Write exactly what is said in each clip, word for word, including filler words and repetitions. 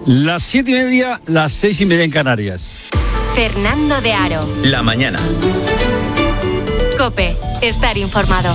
Las siete y media, las seis y media en Canarias. Fernando de Aro. La mañana. COPE. Estar informado.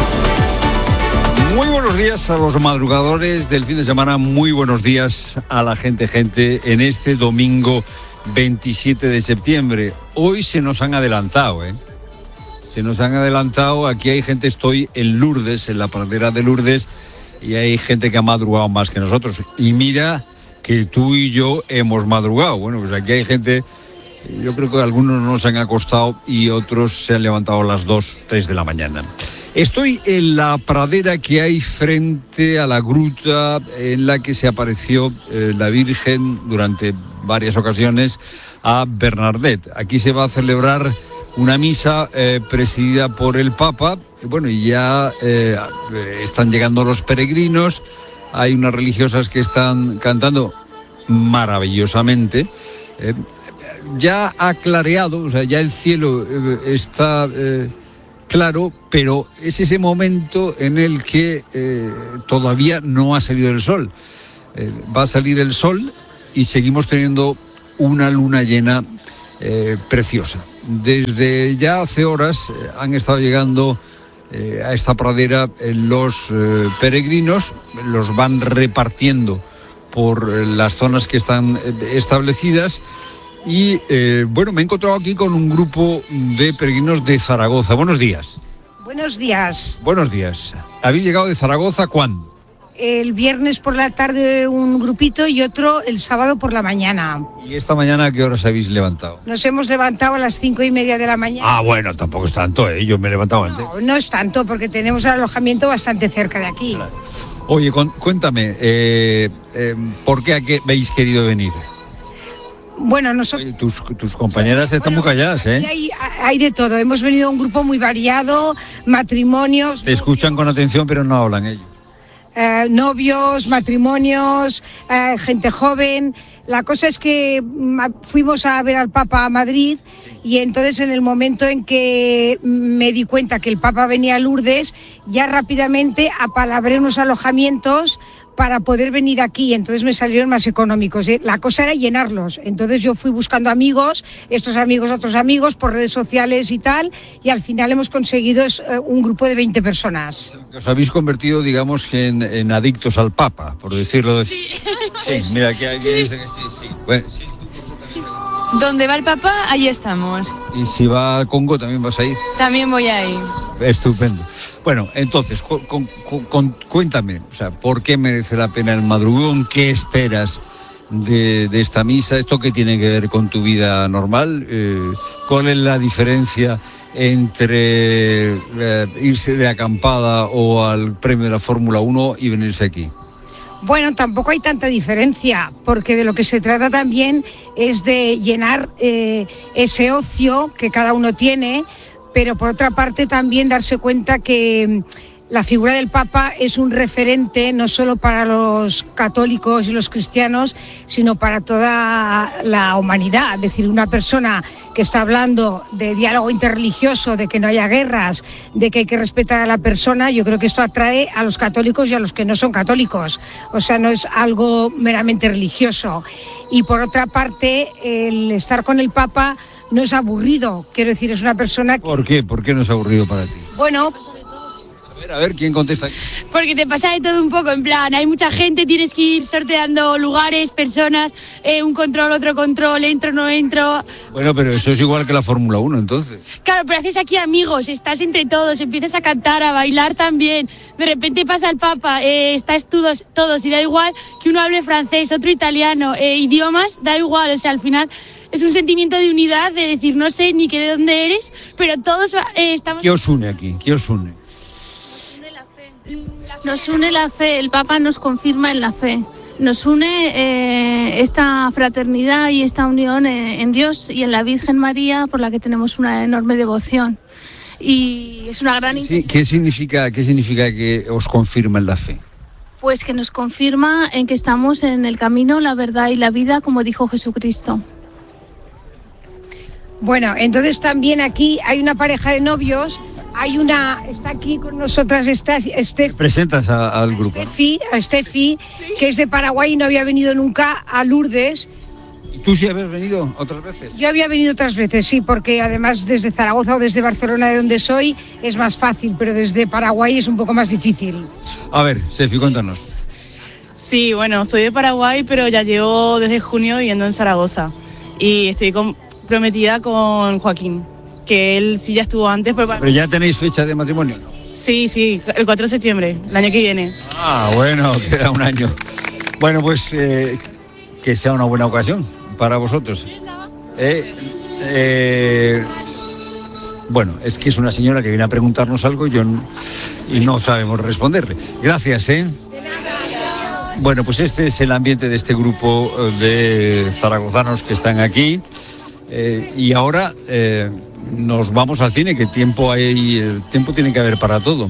Muy buenos días a los madrugadores del fin de semana. Muy buenos días a la gente, gente, en este domingo veintisiete de septiembre. Hoy se nos han adelantado, ¿eh? Se nos han adelantado. Aquí hay gente, estoy en Lourdes, en la pradera de Lourdes, y hay gente que ha madrugado más que nosotros. Y mira que tú y yo hemos madrugado. Bueno, pues aquí hay gente, yo creo que algunos no se han acostado y otros se han levantado a las dos, tres de la mañana. Estoy en la pradera que hay frente a la gruta en la que se apareció eh, la Virgen durante varias ocasiones a Bernardet. Aquí se va a celebrar una misa eh, presidida por el Papa. Bueno, y ya eh, están llegando los peregrinos. Hay unas religiosas que están cantando maravillosamente. Eh, ya ha clareado, o sea, ya el cielo eh, está eh, claro, pero es ese momento en el que eh, todavía no ha salido el sol. Eh, va a salir el sol y seguimos teniendo una luna llena eh, preciosa. Desde ya hace horas eh, han estado llegando Eh, a esta pradera eh, los eh, peregrinos, los van repartiendo por eh, las zonas que están eh, establecidas y eh, bueno, me he encontrado aquí con un grupo de peregrinos de Zaragoza. Buenos días. Buenos días. Buenos días. ¿Habéis llegado de Zaragoza cuándo? El viernes por la tarde un grupito y otro el sábado por la mañana. ¿Y esta mañana a qué horas habéis levantado? Nos hemos levantado a las cinco y media de la mañana. Ah, bueno, tampoco es tanto, ¿eh? Yo me he levantado antes. No, no es tanto, porque tenemos el alojamiento bastante cerca de aquí. Claro. Oye, con, cuéntame, eh, eh, ¿por qué habéis querido venir? Bueno, nosotros... Oye, tus, tus compañeras están bueno, muy calladas, ¿eh? Hay, hay de todo. Hemos venido a un grupo muy variado, matrimonios... Te escuchan con atención, pero no hablan ellos. Eh, novios, matrimonios, eh, gente joven. La cosa es que fuimos a ver al Papa a Madrid y entonces en el momento en que me di cuenta que el Papa venía a Lourdes, ya rápidamente apalabré unos alojamientos para poder venir aquí, entonces me salieron más económicos, ¿eh? La cosa era llenarlos, entonces yo fui buscando amigos, estos amigos, otros amigos, por redes sociales y tal, y al final hemos conseguido eh, un grupo de veinte personas. Os habéis convertido, digamos, que en, en adictos al Papa, por decirlo de... Sí, sí, mira, aquí alguien sí. Dice que sí, sí. Bueno, sí. Sí. Donde va el Papa, ahí estamos. Y si va al Congo, ¿también vas a ir? También voy a ir. Estupendo. Bueno, entonces, con, con, con, cuéntame, o sea, ¿por qué merece la pena el madrugón? ¿Qué esperas de, de esta misa? ¿Esto qué tiene que ver con tu vida normal? Eh, ¿Cuál es la diferencia entre eh, irse de acampada o al premio de la Fórmula uno y venirse aquí? Bueno, tampoco hay tanta diferencia, porque de lo que se trata también es de llenar eh, ese ocio que cada uno tiene, pero por otra parte también darse cuenta que la figura del Papa es un referente no solo para los católicos y los cristianos, sino para toda la humanidad. Es decir, una persona que está hablando de diálogo interreligioso, de que no haya guerras, de que hay que respetar a la persona, yo creo que esto atrae a los católicos y a los que no son católicos. O sea, no es algo meramente religioso. Y por otra parte, el estar con el Papa no es aburrido. Quiero decir, es una persona que... ¿Por qué? ¿Por qué no es aburrido para ti? Bueno... A ver, a ver, ¿quién contesta? Porque te pasa de todo un poco, en plan, hay mucha gente, tienes que ir sorteando lugares, personas, eh, un control, otro control, entro, no entro. Bueno, pero eso es igual que la Fórmula uno, entonces. Claro, pero haces aquí amigos, estás entre todos, empiezas a cantar, a bailar también. De repente pasa el Papa, eh, estás todos, todos, y da igual que uno hable francés, otro italiano, eh, idiomas, da igual, o sea, al final... Es un sentimiento de unidad, de decir, no sé ni qué de dónde eres, pero todos eh, estamos... ¿Qué os une aquí? ¿Qué os une? Nos une la fe, el Papa nos confirma en la fe. Nos une eh, esta fraternidad y esta unión en, en Dios y en la Virgen María, por la que tenemos una enorme devoción. Y es una gran... Sí, ¿qué significa, qué significa que os confirma en la fe? Pues que nos confirma en que estamos en el camino, la verdad y la vida, como dijo Jesucristo. Bueno, entonces también aquí hay una pareja de novios Hay una, está aquí con nosotras esta, este, presentas a, al grupo. Estefi, a Estefi, que es de Paraguay y no había venido nunca a Lourdes. ¿Tú sí habías venido otras veces? Yo había venido otras veces, sí, porque además desde Zaragoza o desde Barcelona, de donde soy, es más fácil, pero desde Paraguay es un poco más difícil. A ver, Estefi, cuéntanos. Sí, bueno, soy de Paraguay, pero ya llevo desde junio viviendo en Zaragoza. Y estoy comprometida con Joaquín, que él sí ya estuvo antes. Pero, ¿Pero ya tenéis fecha de matrimonio? Sí, sí, el cuatro de septiembre, el año que viene. Ah, bueno, queda un año. Bueno, pues eh, que sea una buena ocasión para vosotros. Eh, eh, bueno, es que es una señora que viene a preguntarnos algo y, yo no, y no sabemos responderle. Gracias, ¿eh? Bueno, pues este es el ambiente de este grupo de zaragozanos que están aquí. Eh, y ahora eh, nos vamos al cine, que tiempo hay, el tiempo tiene que haber para todo.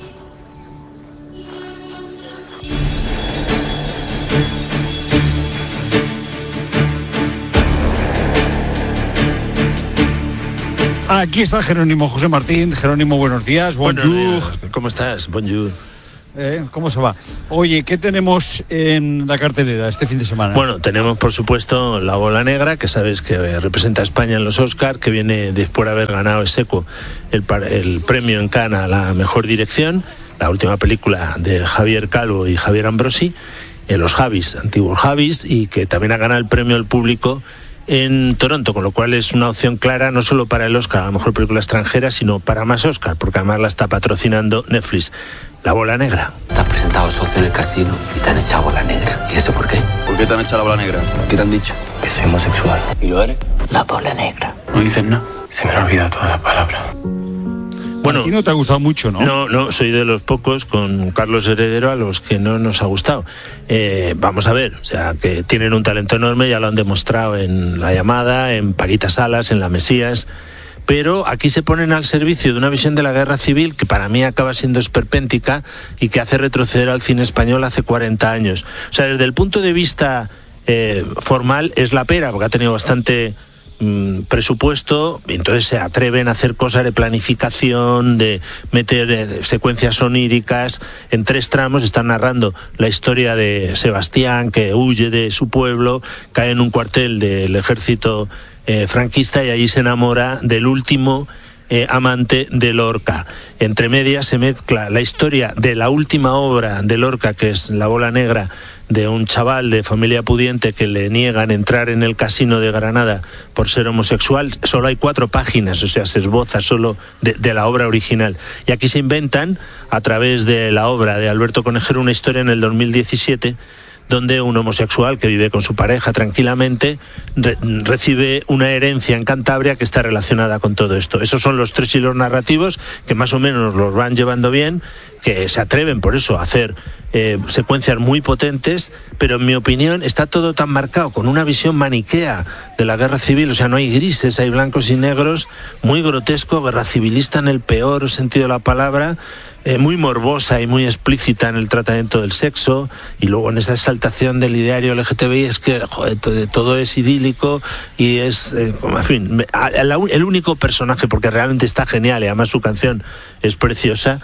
Aquí está Jerónimo José Martín. Jerónimo, buenos días. Bonjour. Buenos días. ¿Cómo estás? Bonjour. Eh, ¿Cómo se va? Oye, ¿qué tenemos en la cartelera este fin de semana? Bueno, tenemos por supuesto La Bola Negra, que sabes que representa a España en los Oscar, que viene después de haber ganado Seco el, el premio en Cannes a la mejor dirección, la última película de Javier Calvo y Javier Ambrosi, en los Javis, antiguos Javis, y que también ha ganado el premio al público en Toronto, con lo cual es una opción clara no solo para el Oscar a la mejor película extranjera, sino para más Oscar, porque además la está patrocinando Netflix. La Bola Negra. Te has presentado socio en el casino y te han echado bola negra. ¿Y eso por qué? ¿Por qué te han echado la bola negra? ¿Qué te han dicho? Que soy homosexual. ¿Y lo eres? La bola negra. No dices nada. Se me han olvidado todas las palabras. Bueno, a ti no te ha gustado mucho, ¿no? No, no, soy de los pocos con Carlos Heredero a los que no nos ha gustado. Eh, vamos a ver, o sea, que tienen un talento enorme, ya lo han demostrado en La Llamada, en Paquita Salas, en La Mesías, pero aquí se ponen al servicio de una visión de la guerra civil que para mí acaba siendo esperpéntica y que hace retroceder al cine español hace cuarenta años. O sea, desde el punto de vista eh, formal es la pera, porque ha tenido bastante mm, presupuesto, y entonces se atreven a hacer cosas de planificación, de meter eh, secuencias oníricas. En tres tramos están narrando la historia de Sebastián, que huye de su pueblo, cae en un cuartel del ejército Eh, franquista y allí se enamora del último eh, amante de Lorca. Entre medias se mezcla la historia de la última obra de Lorca, que es La Bola Negra, de un chaval de familia pudiente que le niegan entrar en el casino de Granada por ser homosexual. Solo hay cuatro páginas, o sea, se esboza solo de, de la obra original. Y aquí se inventan, a través de la obra de Alberto Conejero, una historia en el dos mil diecisiete donde un homosexual que vive con su pareja tranquilamente re- recibe una herencia en Cantabria que está relacionada con todo esto. Esos son los tres hilos narrativos que más o menos los van llevando bien, que se atreven por eso a hacer eh, secuencias muy potentes, pero en mi opinión está todo tan marcado con una visión maniquea de la guerra civil. O sea, no hay grises, hay blancos y negros, muy grotesco, guerra civilista en el peor sentido de la palabra, eh, muy morbosa y muy explícita en el tratamiento del sexo, y luego en esa exaltación del ideario L G T B I es que joder, todo, todo es idílico y es, eh, en fin, el único personaje, porque realmente está genial y además su canción es preciosa,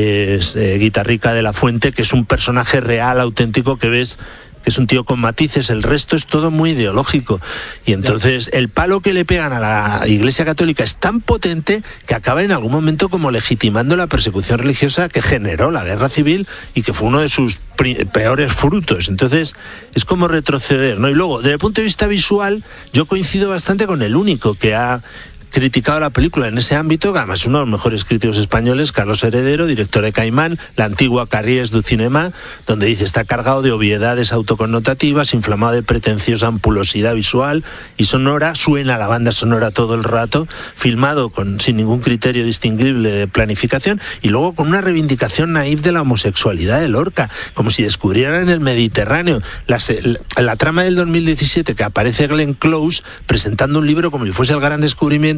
es eh, Guitarrica de la Fuente, que es un personaje real, auténtico, que ves que es un tío con matices. El resto es todo muy ideológico, y entonces el palo que le pegan a la Iglesia Católica es tan potente que acaba en algún momento como legitimando la persecución religiosa que generó la guerra civil y que fue uno de sus peores frutos. Entonces es como retroceder, ¿no? Y luego, desde el punto de vista visual, yo coincido bastante con el único que ha criticado la película en ese ámbito, que además es uno de los mejores críticos españoles, Carlos Heredero, director de Caimán, la antigua Carries du Cinema, donde dice está cargado de obviedades autoconnotativas, inflamado de pretenciosa ampulosidad visual y sonora, suena la banda sonora todo el rato, filmado con sin ningún criterio distinguible de planificación, y luego con una reivindicación naif de la homosexualidad de Lorca, como si descubrieran en el Mediterráneo. La, la, la trama del dos mil diecisiete, que aparece Glenn Close presentando un libro como si fuese el gran descubrimiento,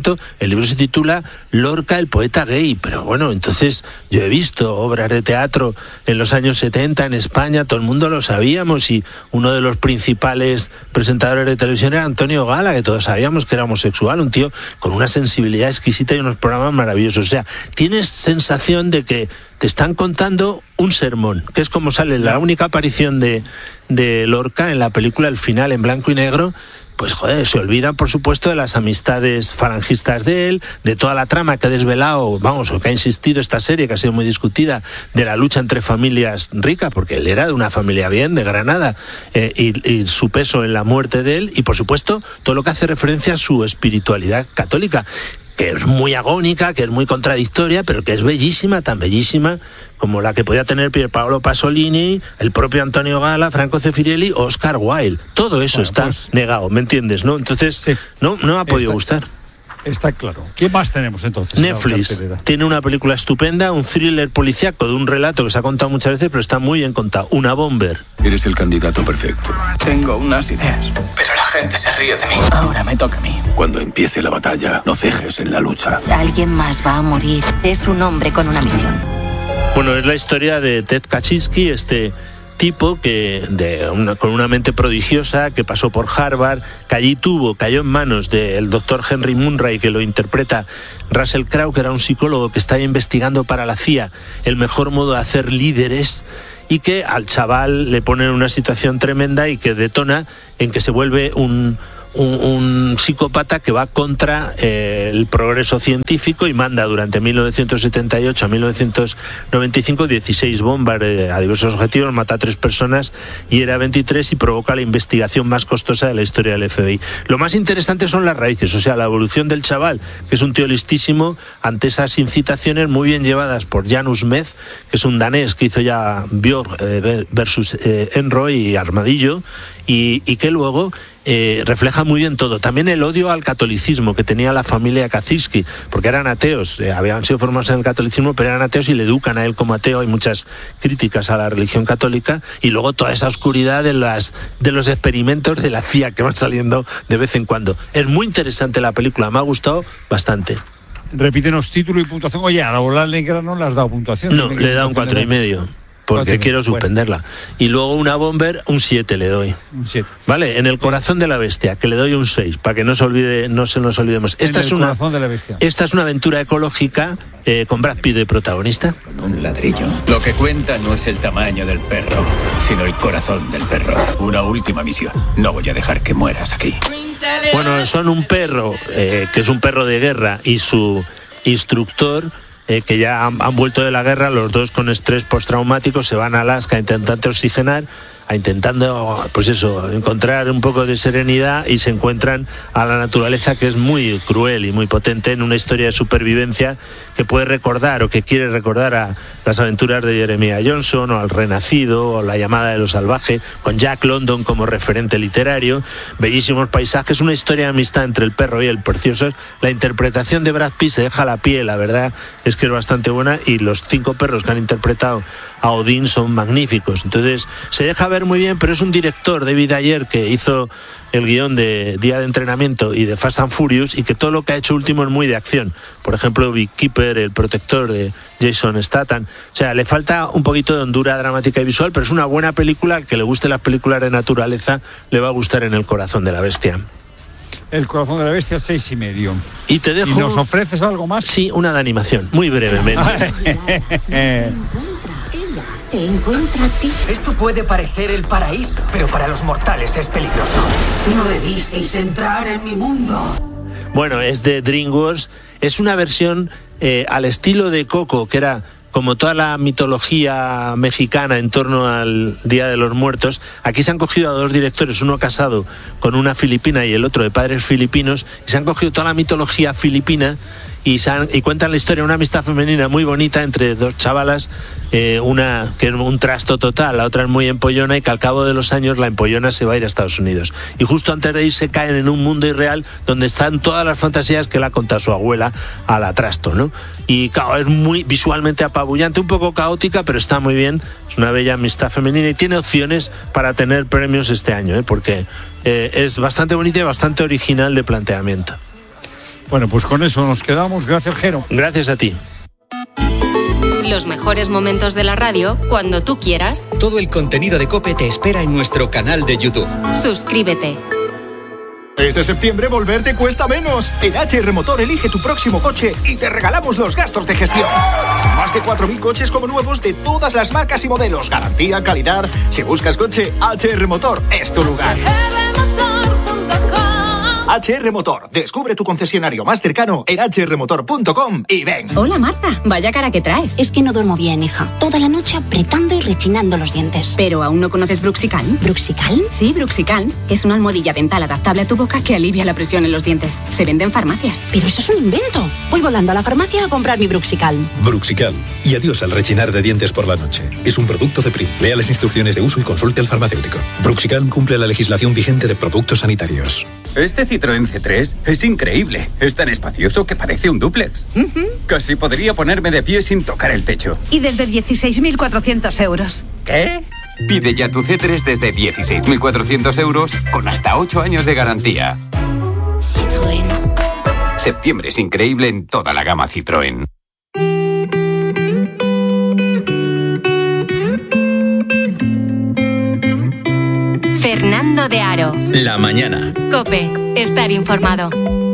momento el libro se titula Lorca, el poeta gay, pero bueno, entonces yo he visto obras de teatro en los años setenta en España, todo el mundo lo sabíamos, y uno de los principales presentadores de televisión era Antonio Gala, que todos sabíamos que era homosexual, un tío con una sensibilidad exquisita y unos programas maravillosos. O sea, tienes sensación de que te están contando un sermón, que es como sale la única aparición de, de Lorca en la película, el final en blanco y negro. Pues joder, se olvidan por supuesto de las amistades falangistas de él, de toda la trama que ha desvelado, vamos, o que ha insistido esta serie, que ha sido muy discutida, de la lucha entre familias ricas, porque él era de una familia bien, de Granada, eh, y, y su peso en la muerte de él, y por supuesto todo lo que hace referencia a su espiritualidad católica, que es muy agónica, que es muy contradictoria, pero que es bellísima, tan bellísima como la que podía tener Pierpaolo Pasolini, el propio Antonio Gala, Franco Zeffirelli o Oscar Wilde. Todo eso bueno, está pues, negado, ¿me entiendes? ¿No? Entonces, sí, no, no me ha podido está, gustar. Está claro. ¿Qué más tenemos entonces? Netflix tiene una película estupenda, un thriller policíaco de un relato que se ha contado muchas veces, pero está muy bien contado. Una Bomber. Eres el candidato perfecto. Tengo unas ideas, pero la gente se ríe de mí. Ahora me toca a mí. Cuando empiece la batalla, no cejes en la lucha. Alguien más va a morir. Es un hombre con una misión. Bueno, es la historia de Ted Kaczynski, este tipo que de una, con una mente prodigiosa, que pasó por Harvard, que allí tuvo, cayó en manos del doctor Henry Munray, que lo interpreta Russell Crowe, que era un psicólogo que estaba investigando para la C I A el mejor modo de hacer líderes, y que al chaval le pone en una situación tremenda y que detona en que se vuelve un Un, un psicópata que va contra eh, el progreso científico y manda durante mil novecientos setenta y ocho a mil novecientos noventa y cinco dieciséis bombas eh, a diversos objetivos, mata a tres personas y era veintitrés y provoca la investigación más costosa de la historia del F B I. Lo más interesante son las raíces, o sea, la evolución del chaval, que es un tío listísimo ante esas incitaciones muy bien llevadas por Janus Meth, que es un danés que hizo ya Björk eh, versus eh, Enroy y Armadillo, y, y que luego Eh, refleja muy bien todo. También el odio al catolicismo que tenía la familia Kaczynski, porque eran ateos, eh, habían sido formados en el catolicismo, pero eran ateos y le educan a él como ateo. Hay muchas críticas a la religión católica, y luego toda esa oscuridad de, las, de los experimentos de la C I A que van saliendo de vez en cuando. Es muy interesante la película, me ha gustado bastante. Repítenos título y puntuación. Oye, a la Bola Negra no le has dado puntuación. No, le he dado un cuatro y medio. Porque quiero suspenderla. Bueno. Y luego una Bomber, un siete le doy. Un siete. Vale, en El corazón de la bestia, que le doy un seis, para que no se olvide, no se nos olvidemos. Esta en es el una corazón de la bestia. Esta es una aventura ecológica eh, con Brad Pitt de protagonista. Un ladrillo. Lo que cuenta no es el tamaño del perro, sino el corazón del perro. Una última misión. No voy a dejar que mueras aquí. Bueno, son un perro, eh, que es un perro de guerra, y su instructor, Eh, que ya han, han vuelto de la guerra, los dos con estrés postraumático, se van a Alaska intentando oxigenar, a intentando, pues eso, encontrar un poco de serenidad, y se encuentran a la naturaleza, que es muy cruel y muy potente, en una historia de supervivencia que puede recordar o que quiere recordar a las aventuras de Jeremiah Johnson, o al Renacido, o La llamada de lo salvaje, con Jack London como referente literario. Bellísimos paisajes, una historia de amistad entre el perro y el precioso. La interpretación de Brad Pitt se deja la piel, la verdad es que es bastante buena, y los cinco perros que han interpretado a Odín son magníficos. Entonces se deja ver muy bien, pero es un director, David Ayer, que hizo el guión de Día de Entrenamiento y de Fast and Furious, y que todo lo que ha hecho último es muy de acción. Por ejemplo, Beekeeper, El protector de Jason Statham. O sea, le falta un poquito de hondura dramática y visual, pero es una buena película. Que le guste las películas de naturaleza le va a gustar en El corazón de la bestia. El corazón de la bestia, seis y medio. Y te dejo. ¿Y nos ofreces algo más? Sí, una de animación, muy brevemente. Te encuentra a ti. Esto puede parecer el paraíso, pero para los mortales es peligroso. No debisteis entrar en mi mundo. Bueno, es de DreamWorks. Es una versión eh, al estilo de Coco, que era como toda la mitología mexicana en torno al Día de los Muertos. Aquí se han cogido a dos directores, uno casado con una filipina y el otro de padres filipinos, y se han cogido toda la mitología filipina y, se han, y cuentan la historia de una amistad femenina muy bonita entre dos chavalas, eh, una que es un trasto total, la otra es muy empollona, y que al cabo de los años la empollona se va a ir a Estados Unidos. Y justo antes de irse caen en un mundo irreal donde están todas las fantasías que le ha contado su abuela a la trasto, ¿no? Y claro, es muy visualmente apabullante, un poco caótica, pero está muy bien. Es una bella amistad femenina y tiene opciones para tener premios este año, ¿eh? Porque eh, es bastante bonita y bastante original de planteamiento. Bueno, pues con eso nos quedamos. Gracias, Jero. Gracias a ti. Los mejores momentos de la radio cuando tú quieras. Todo el contenido de COPE te espera en nuestro canal de YouTube. Suscríbete. Este septiembre volver te cuesta menos. En H R Motor elige tu próximo coche y te regalamos los gastos de gestión. Más de cuatro mil coches como nuevos de todas las marcas y modelos. Garantía, calidad. Si buscas coche, H R Motor es tu lugar. H R Motor. Descubre tu concesionario más cercano en h r motor punto com y ven. Hola Marta, vaya cara que traes. Es que no duermo bien, hija. Toda la noche apretando y rechinando los dientes. ¿Pero aún no conoces Bruxicalm? ¿Bruxicalm? Sí, Bruxicalm. Es una almohadilla dental adaptable a tu boca que alivia la presión en los dientes. Se vende en farmacias. Pero eso es un invento. Voy volando a la farmacia a comprar mi Bruxicalm. Bruxicalm. Y adiós al rechinar de dientes por la noche. Es un producto de Prim. Lea las instrucciones de uso y consulte al farmacéutico. Bruxicalm cumple la legislación vigente de productos sanitarios. Este Citroën C tres es increíble. Es tan espacioso que parece un dúplex. Uh-huh. Casi podría ponerme de pie sin tocar el techo. Y desde dieciséis mil cuatrocientos euros. ¿Qué? Pide ya tu C tres desde dieciséis mil cuatrocientos euros con hasta ocho años de garantía. Citroën. Septiembre es increíble en toda la gama Citroën. Fernando de Aro. La mañana. COPE. Estar informado.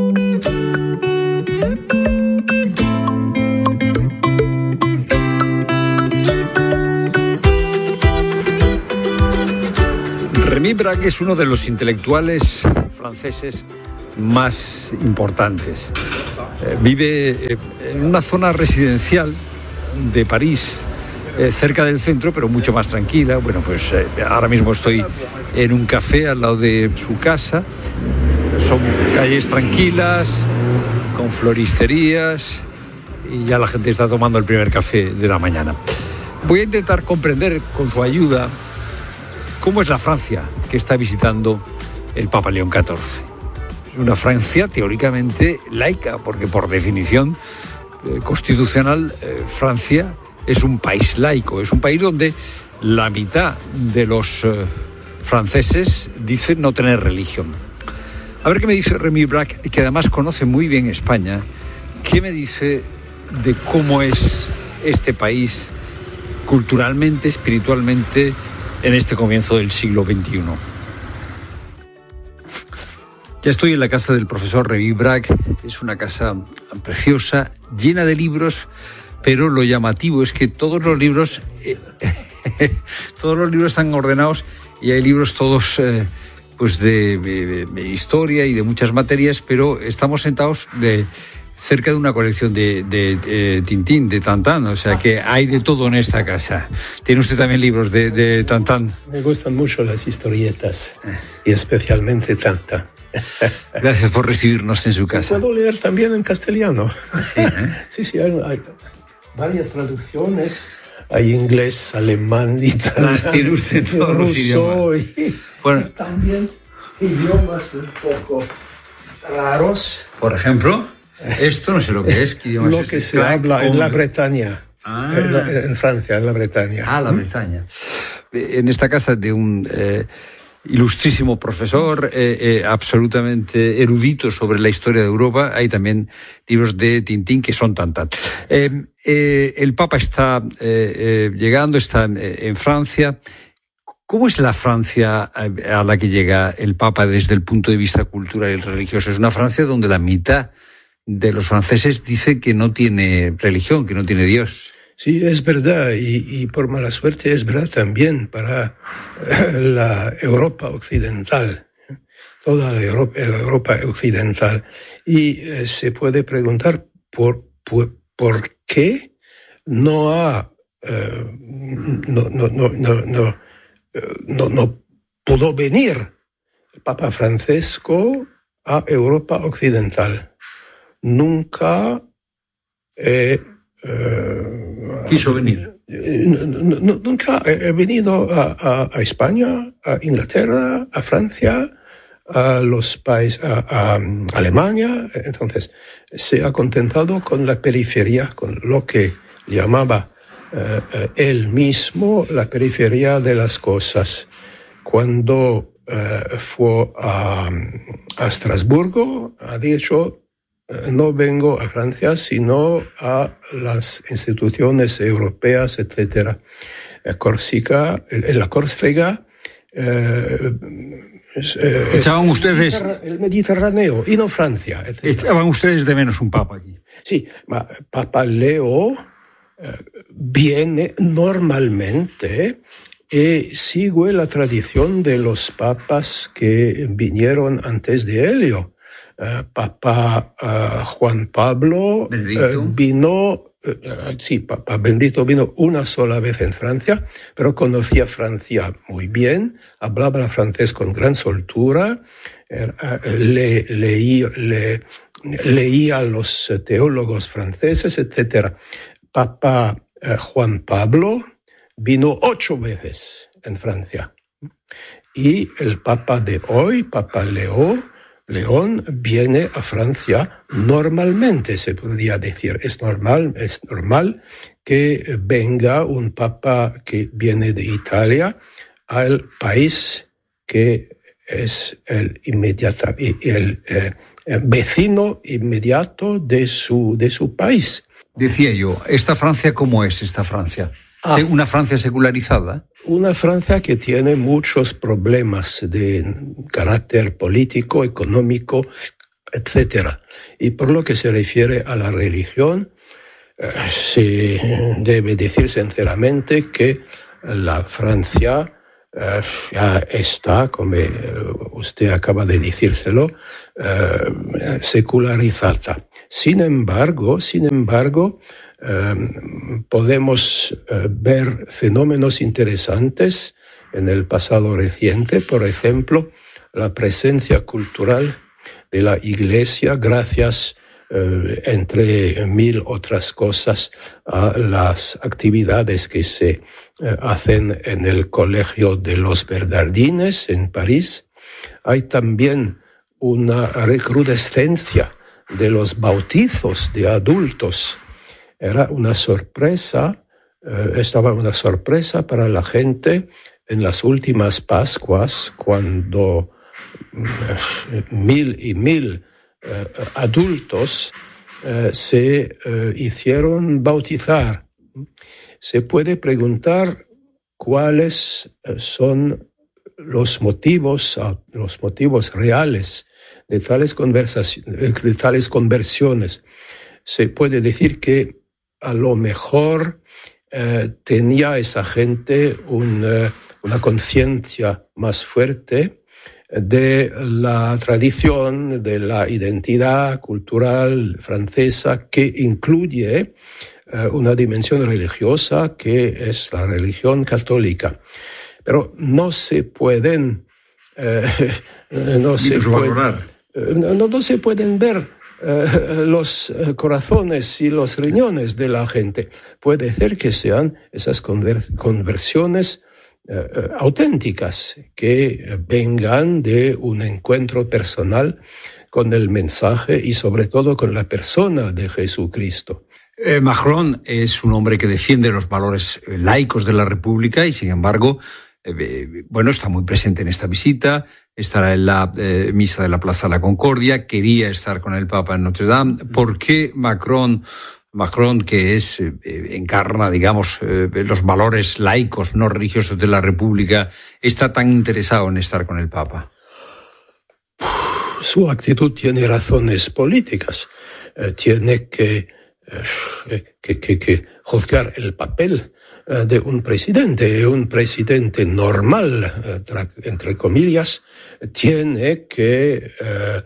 Rémy Braque es uno de los intelectuales franceses más importantes. Eh, vive eh, en una zona residencial de París, eh, cerca del centro, pero mucho más tranquila. Bueno, pues eh, ahora mismo estoy en un café al lado de su casa. Son calles tranquilas, con floristerías, y ya la gente está tomando el primer café de la mañana. Voy a intentar comprender, con su ayuda, cómo es la Francia que está visitando el Papa León catorce. Es una Francia teóricamente laica, porque por definición eh, constitucional, eh, Francia es un país laico, es un país donde la mitad de los eh, franceses dicen no tener religión. A ver qué me dice Rémy Braque, que además conoce muy bien España. ¿Qué me dice de cómo es este país culturalmente, espiritualmente, en este comienzo del siglo veintiuno? Ya estoy en la casa del profesor Rémy Braque. Es una casa preciosa, llena de libros, pero lo llamativo es que todos los libros, eh, todos los libros están ordenados y hay libros todos eh, pues de, de, de historia y de muchas materias, pero estamos sentados de cerca de una colección de, de, de Tintín, de Tintín, o sea que hay de todo en esta casa. ¿Tiene usted también libros de, de Tintín? Me gustan mucho las historietas, y especialmente Tintín. Gracias por recibirnos en su casa. Puedo leer también en castellano. Sí, ¿eh? sí, sí, hay, hay varias traducciones. Hay inglés, alemán, italiano. Las tiene usted todos los idiomas. Y, bueno. y también idiomas un poco raros. Por ejemplo, esto no sé lo que es. ¿Qué idioma lo es que este? se Crack, habla en la Bretaña. Ah. En, la, en Francia, en la Bretaña. Ah, la Bretaña. En esta casa de un eh, ilustrísimo profesor, eh, eh, absolutamente erudito sobre la historia de Europa, hay también libros de Tintín que son tan tan. Eh, eh, el Papa está eh, eh, llegando, está en, en Francia. ¿Cómo es la Francia a la que llega el Papa desde el punto de vista cultural y religioso? Es una Francia donde la mitad de los franceses dice que no tiene religión, que no tiene Dios. Sí, es verdad, y, y por mala suerte es verdad también para la Europa occidental, toda la Europa, la Europa occidental. Y eh, se puede preguntar por, por, por qué no ha, eh, no, no, no, no, no, no, no pudo venir el Papa Francisco a Europa occidental. Nunca he Uh, quiso venir. Nunca he venido a, a, a España, a Inglaterra, a Francia, a los países, a, a Alemania. Entonces, se ha contentado con la periferia, con lo que llamaba uh, él mismo la periferia de las cosas. Cuando uh, fue a, a Estrasburgo, ha dicho no vengo a Francia, sino a las instituciones europeas, etcétera. Córcega, en la Córcega, eh, eh, echaban ustedes el Mediterráneo y no Francia, etcétera. Echaban ustedes de menos un papa aquí. Sí, ma Papa Leo eh, viene normalmente y sigue la tradición de los papas que vinieron antes de Helio. Uh, Papa uh, Juan Pablo uh, vino, uh, sí, Papa Benedicto vino una sola vez en Francia, pero conocía Francia muy bien, hablaba francés con gran soltura, uh, le, leí, le, leía a los teólogos franceses, etcétera. Papa uh, Juan Pablo vino ocho veces en Francia. Y el Papa de hoy, Papa Leo, León, viene a Francia normalmente, se podría decir. Es normal, es normal que venga un Papa que viene de Italia al país que es el, inmediata, el, eh, el vecino inmediato de su, de su país. Decía yo, ¿esta Francia cómo es esta Francia? Ah, ¿una Francia secularizada? Una Francia que tiene muchos problemas de carácter político, económico, etcétera. Y por lo que se refiere a la religión, eh, se debe decir sinceramente que la Francia eh, ya está, como usted acaba de decírselo, eh, secularizada. Sin embargo, sin embargo, Uh, podemos uh, ver fenómenos interesantes en el pasado reciente, por ejemplo, la presencia cultural de la Iglesia, gracias, uh, entre mil otras cosas, a las actividades que se uh, hacen en el Colegio de los Bernardines en París. Hay también una recrudescencia de los bautizos de adultos. Era una sorpresa, eh, estaba una sorpresa para la gente en las últimas Pascuas, cuando eh, mil y mil eh, adultos eh, se eh, hicieron bautizar. Se puede preguntar cuáles son los motivos, los motivos reales de tales conversaciones, de tales conversiones. Se puede decir que a lo mejor eh, tenía esa gente un, eh, una conciencia más fuerte de la tradición, de la identidad cultural francesa, que incluye eh, una dimensión religiosa que es la religión católica. Pero no se pueden, eh, no, se pueden no, no se pueden ver Uh, los uh, corazones y los riñones de la gente. Puede ser que sean esas conver- conversiones uh, uh, auténticas, que vengan de un encuentro personal con el mensaje y sobre todo con la persona de Jesucristo. Eh, Macron es un hombre que defiende los valores laicos de la República y, sin embargo, eh, bueno, está muy presente en esta visita. Estará en la eh, misa de la Plaza de la Concordia, quería estar con el Papa en Notre Dame. ¿Por qué Macron, Macron que es eh, encarna, digamos, eh, los valores laicos, no religiosos de la República, está tan interesado en estar con el Papa? Su actitud tiene razones políticas. Eh, tiene que, eh, que, que, que juzgar el papel de un presidente. Un presidente normal, entre comillas, tiene que, eh,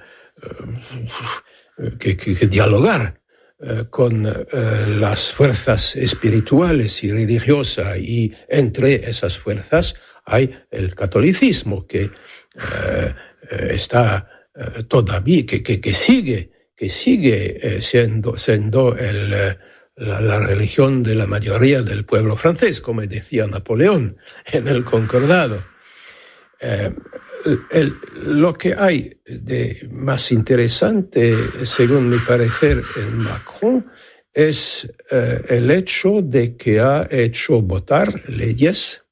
que, que, que dialogar eh, con eh, las fuerzas espirituales y religiosas, y entre esas fuerzas hay el catolicismo, que eh, está eh, todavía, que, que, que sigue, que sigue eh, siendo, siendo el eh, La, la religión de la mayoría del pueblo francés, como decía Napoleón en el Concordado. Eh, el, lo que hay de más interesante, según mi parecer, en Macron, es eh, el hecho de que ha hecho votar leyes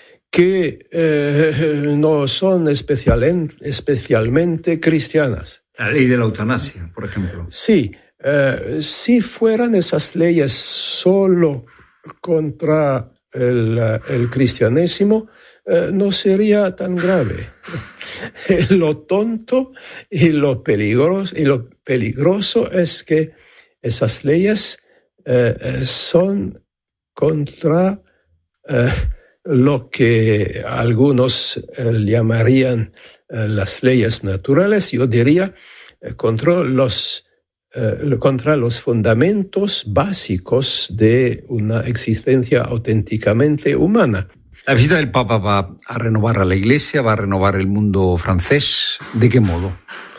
que eh, no son especial, especialmente cristianas. La ley de la eutanasia, por ejemplo. Sí, eh, si fueran esas leyes solo contra el, el cristianismo, eh, no sería tan grave. Lo tonto y lo peligroso, y lo peligroso es que esas leyes eh, son contra eh, lo que algunos eh, llamarían eh, las leyes naturales. Yo diría eh, contra los eh, contra los fundamentos básicos de una existencia auténticamente humana. La visita del Papa va a renovar a la Iglesia, va a renovar el mundo francés. ¿De qué modo?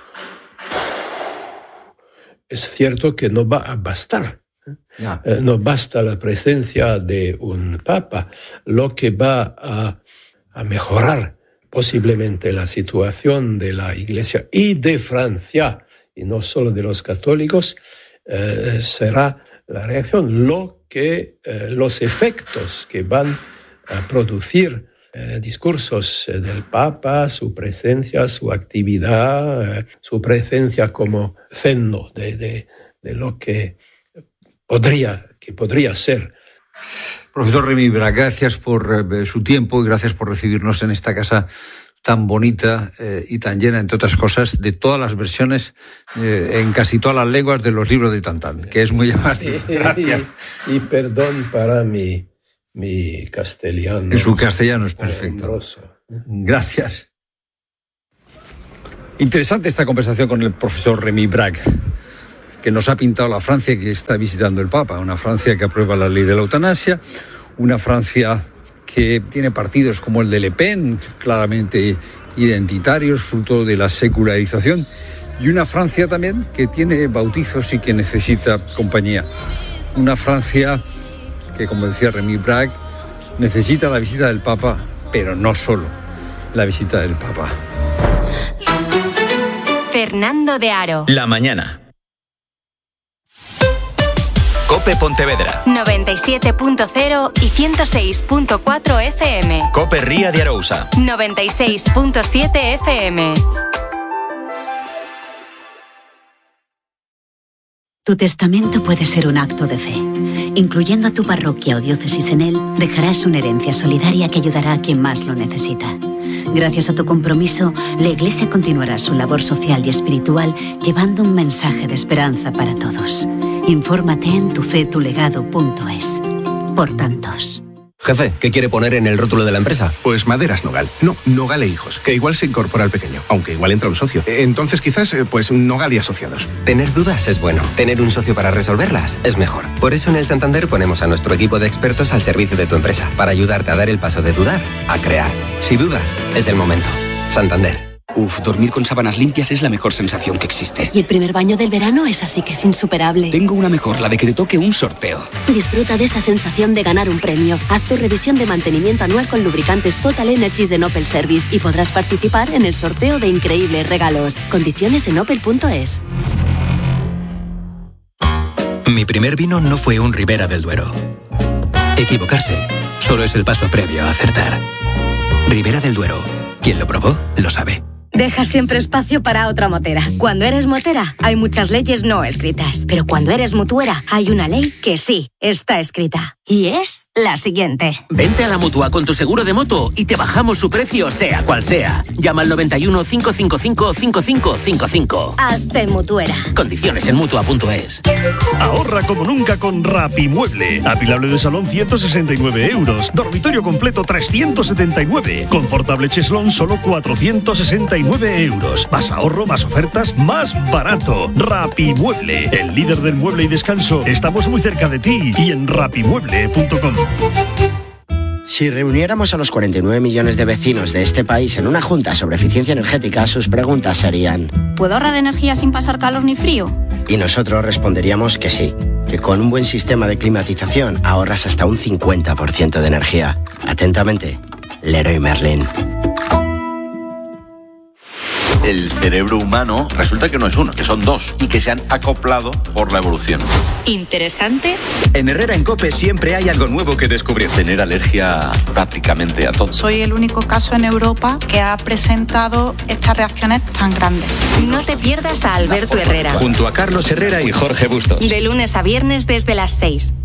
Es cierto que no va a bastar. Ya. Eh, no basta la presencia de un Papa. Lo que va a, a mejorar posiblemente la situación de la Iglesia y de Francia, y no solo de los católicos, eh, será la reacción, lo que, eh, los efectos que van a producir eh, discursos eh, del Papa, su presencia, su actividad, eh, su presencia como cenno de, de, de lo que podría, que podría ser. Profesor Remy Brac, gracias por eh, su tiempo y gracias por recibirnos en esta casa tan bonita eh, y tan llena, entre otras cosas, de todas las versiones eh, en casi todas las lenguas de los libros de Tintín, que es muy llamativo. Gracias. Y, y perdón para mi, mi castellano. Su castellano es perfecto. Hombroso. Gracias. Interesante esta conversación con el profesor Remy Brac, que nos ha pintado la Francia que está visitando el Papa, una Francia que aprueba la ley de la eutanasia, una Francia que tiene partidos como el de Le Pen, claramente identitarios, fruto de la secularización, y una Francia también que tiene bautizos y que necesita compañía. Una Francia que, como decía Remy Brac, necesita la visita del Papa, pero no solo la visita del Papa. Fernando de Aro. La mañana. Cope Pontevedra. noventa y siete punto cero y ciento seis punto cuatro F M. Cope Ría de Arousa. noventa y seis punto siete F M. Tu testamento puede ser un acto de fe. Incluyendo a tu parroquia o diócesis en él, dejarás una herencia solidaria que ayudará a quien más lo necesita. Gracias a tu compromiso, la Iglesia continuará su labor social y espiritual llevando un mensaje de esperanza para todos. Infórmate en tufetulegado punto es. Por tantos. Jefe, ¿qué quiere poner en el rótulo de la empresa? Pues Maderas Nogal. No, Nogal e Hijos, que igual se incorpora al pequeño, aunque igual entra un socio. Entonces quizás, pues Nogal y Asociados. Tener dudas es bueno. Tener un socio para resolverlas es mejor. Por eso en el Santander ponemos a nuestro equipo de expertos al servicio de tu empresa, para ayudarte a dar el paso de dudar a crear. Si dudas, es el momento. Santander. Uf, dormir con sábanas limpias es la mejor sensación que existe. Y el primer baño del verano es así que es insuperable. Tengo una mejor, la de que te toque un sorteo. Disfruta de esa sensación de ganar un premio. Haz tu revisión de mantenimiento anual con lubricantes Total Energies de Opel Service y podrás participar en el sorteo de increíbles regalos. Condiciones en opel punto es. Mi primer vino no fue un Ribera del Duero. Equivocarse solo es el paso previo a acertar. Ribera del Duero. Quien lo probó, lo sabe. Deja siempre espacio para otra motera. Cuando eres motera, hay muchas leyes no escritas. Pero cuando eres mutuera, hay una ley que sí está escrita. Y es la siguiente. Vente a la Mutua con tu seguro de moto y te bajamos su precio sea cual sea. Llama al noventa y uno, cinco cinco cinco, cinco cinco cinco cinco. Hazte mutuera. Condiciones en mutua punto es. Ahorra como nunca con Rapimueble. Apilable de salón ciento sesenta y nueve euros. Dormitorio completo trescientos setenta y nueve. Confortable cheslón solo cuatrocientos sesenta y nueve euros. Más ahorro, más ofertas, más barato. Rapimueble, el líder del mueble y descanso. Estamos muy cerca de ti y en rapimueble punto com. Si reuniéramos a los cuarenta y nueve millones de vecinos de este país en una junta sobre eficiencia energética, sus preguntas serían: ¿puedo ahorrar energía sin pasar calor ni frío? Y nosotros responderíamos que sí, que con un buen sistema de climatización ahorras hasta un cincuenta por ciento de energía. Atentamente, Leroy Merlin. el cerebro humano resulta que no es uno, que son dos y que se han acoplado por la evolución. ¿Interesante? En Herrera en COPE siempre hay algo nuevo que descubrir. Tener alergia prácticamente a todo. Soy el único caso en Europa que ha presentado estas reacciones tan grandes. No te pierdas a Alberto Herrera. Junto a Carlos Herrera y Jorge Bustos. De lunes a viernes desde las seis.